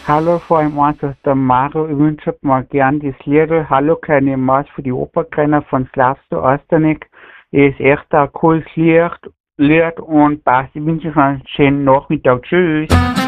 Hallo, vor allem eins aus der Mario. Ich wünsche mir gern das Lied Hallo kleine Maus für die Operkräner von Slavsto Ostanek. Ist echt ein cooles Lied und passt. Ich wünsche euch einen schönen Nachmittag. Tschüss.